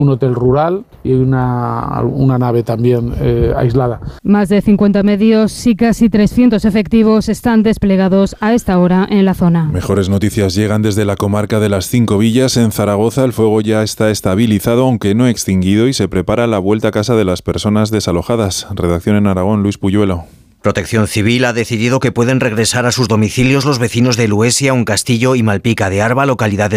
un hotel rural y una nave también aislada. Más de 50 medios y casi 300 efectivos están desplegados a esta hora en la zona. Mejores noticias llegan desde la comarca de las Cinco Villas. En Zaragoza el fuego ya está estabilizado, aunque no extinguido, y se prepara la vuelta a casa de las personas desalojadas. Redacción en Aragón, Luis Puyuelo. Protección Civil ha decidido que pueden regresar a sus domicilios los vecinos de Luesia, Un Castillo y Malpica de Arba, localidades